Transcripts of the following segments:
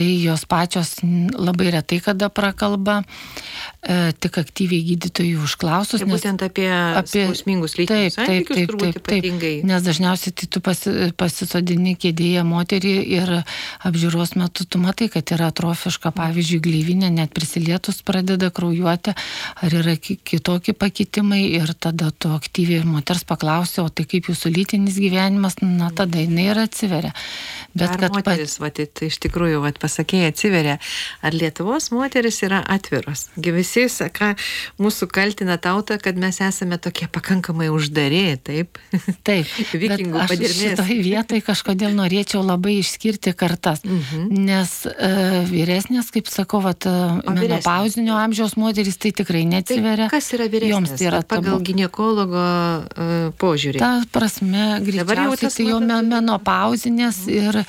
Jos pačios labai retai kada prakalba, tik aktyviai gydytojų užklausus. Tai būtent apie skausmingus lytinius santykius turbūt ypatingai. Nes dažniausiai tai tu pasisodini kėdėje moterį ir apžiūros metu tu matai, kad yra atrofiška, pavyzdžiui, gleivinė, net prisilietus pradeda kraujuoti, ar yra kitokie pakitimai ir tada tu aktyviai moters paklausi, o tai kaip jūsų lytinis gyvenimas, na tada jinai ir atsiveria. Bet ar moteris, tai iš tikrųjų, pasakėjai, atsiveria, ar Lietuvos moteris yra atviros? Visi, ką mūsų kaltina tauta, kad mes esame tokie pakankamai uždari, taip? Taip, vikingų bet aš šitoj vietoj kažkodėl norėčiau labai išskirti kartas, nes vyresnės, kaip sakau, menopauzinio amžiaus moteris tai tikrai neatsiveria. Tai kas yra vyresnės? Tai yra pagal ginekologo požiūrį? Ta prasme, greičiausiai tai jau menopauzinės ir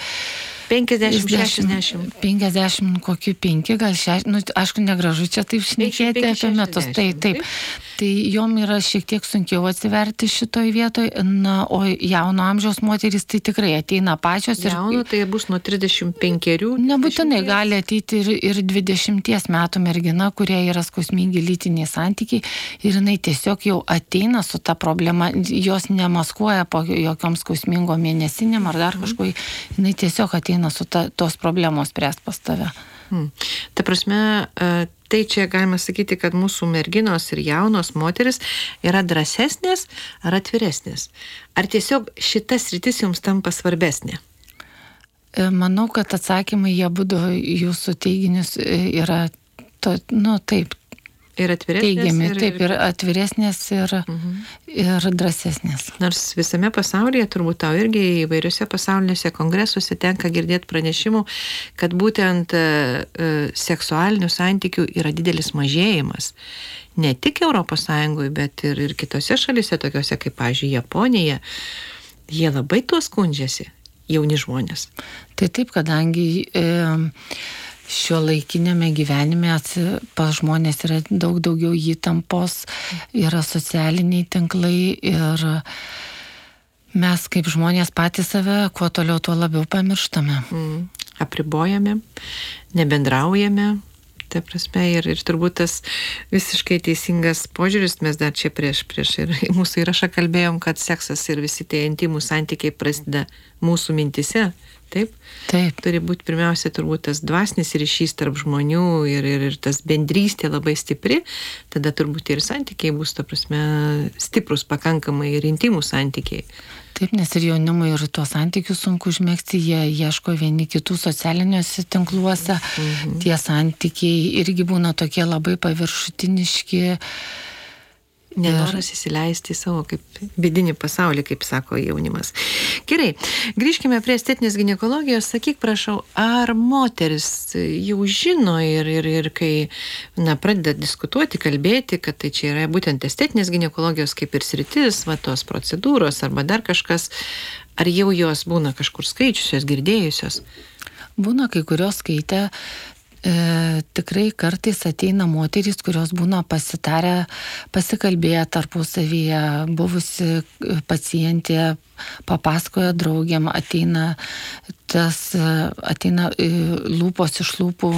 50-60. 50 kokių 5, gal 6, aišku, negražu čia taip šnekėti apie metus. Taip. Tai jom yra šiek tiek sunkiau atsiverti šitoj vietoj, o jauno amžiaus moteris tai tikrai ateina pačios. Jauno, tai bus nuo 35. Nebūtinai gali ateiti ir 20 metų mergina, kurie yra skausmingi lytiniai santykiai ir jinai tiesiog jau ateina su ta problema, jos nemaskuoja po jokiom skausmingo mėnesinėm ar dar kažko, jinai tiesiog ateina su tos problemos spręst pas tave. Ta prasme, tai čia galima sakyti, kad mūsų merginos ir jaunos moteris yra drąsesnės ar atviresnės? Ar tiesiog šitas sritis jums tampa svarbesnė? Manau, kad atsakymai jie būdu jūsų teiginius yra, taip. Ir atviresnės. Teigiami, taip, ir atviresnės, ir drąsesnės. Nors visame pasaulyje, turbūt tau irgi įvairiuose pasauliniuose kongresuose tenka girdėti pranešimų, kad būtent seksualinių santykių yra didelis mažėjimas. Ne tik Europos Sąjungoje, bet ir kitose šalise, tokiose kaip, pavyzdžiui, Japonija. Jie labai tuo skundžiasi, jauni žmonės. Tai taip, kadangi šio laikinėme gyvenime pas žmonės yra daug daugiau įtampos, yra socialiniai tinklai ir mes kaip žmonės patys save kuo toliau tuo labiau pamirštame. Apribojame, nebendraujame, ta prasme, ir turbūt tas visiškai teisingas požiūris, mes dar čia prieš ir mūsų įrašą kalbėjom, kad seksas ir visi tie intimų santykiai prasideda mūsų mintise. Taip? Taip. Turi būti pirmiausia turbūt tas dvasinis ryšys tarp žmonių ir tas bendrystė labai stipri, tada turbūt ir santykiai bus, ta prasme, stiprus pakankamai ir intimus santykiai. Taip, nes ir jaunimui ir tuos santykius sunku užmegzti, jie ieško vieni kitų socialiniuose tinkluose, tie santykiai irgi būna tokie labai paviršutiniški. Nenoras įsileisti į savo kaip vidinį pasaulį, kaip sako jaunimas. Gerai, grįžkime prie estetinės ginekologijos. Sakyk, prašau, ar moteris jau žino ir kai pradeda diskutuoti, kalbėti, kad tai čia yra būtent estetinės ginekologijos kaip ir sritis, tos procedūros arba dar kažkas, ar jau jos būna kažkur skaičiusios, girdėjusios? Būna kai kurios skaitę. Tikrai kartais ateina moterys, kurios būna pasikalbėję tarpusavyje, buvusi pacientė, papasakoja draugiam, ateina lūpos iš lūpų.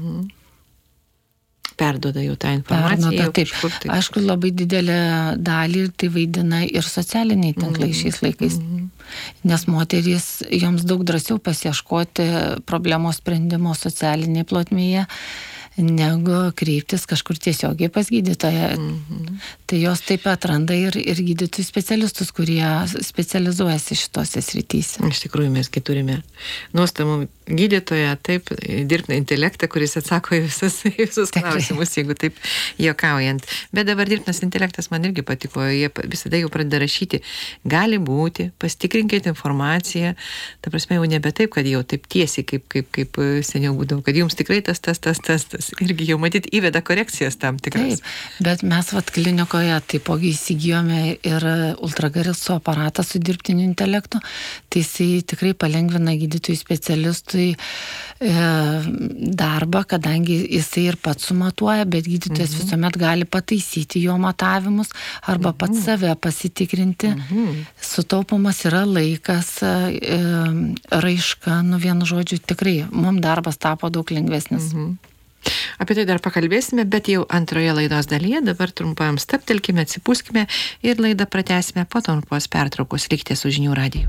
Perduoda jau tą informaciją. Taip. Aišku, labai didelę dalį tai vaidina ir socialiniai tinklai šiais laikais. Nes moterys, joms daug drąsiau pasieškoti problemos sprendimo socialinėje plotmėje, negu kreiptis kažkur tiesiogiai pas gydytoją. Tai jos taip atranda ir gydytojų specialistus, kurie specializuojasi šitose srityse. Iš tikrųjų, mes turime nuostabų gydytoją, taip, dirbtiną intelektą, kuris atsako į visus klausimus, jeigu taip juokaujant. Bet dabar dirbtinas intelektas man irgi patiko, jie visada jau pradeda rašyti, gali būti, pasitikrinkite informaciją, ta prasme jau nebe taip, kad jau taip tiesiai, kaip seniau būdavo, kad jums tikrai tas. tas irgi jau matyt įveda korekcijas tam tikras. Taip, bet mes klinikoje taipogi įsigijome ir ultragarso aparatą su dirbtiniu intelektu, tai jisai tikrai palengvina gydytojui specialistui darbą, kadangi jisai ir pats sumatuoja, bet gydytojas visuomet gali pataisyti jo matavimus arba pats save pasitikrinti. Sutaupomas yra laikas, raiška, vienu žodžiu, tikrai mums darbas tapo daug lengvesnis. Apie tai dar pakalbėsime, bet jau antroje laidos dalyje, dabar trumpam stabtelkime, atsipūskime ir laidą pratęsime po trumpos pertraukos. Likite su Žinių radiju.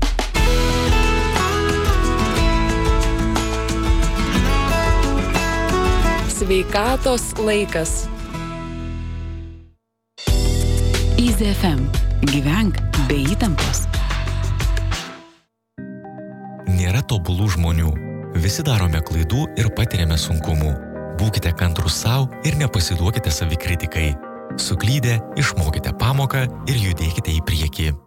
Sveikatos laikas. Easy FM. Gyvenk be įtampos. Nėra tobulų žmonių. Visi darome klaidų ir patiriame sunkumų. Būkite kantrūs sau ir nepasiduokite savikritikai. Suklydę, išmokite pamoką ir judėkite į priekį.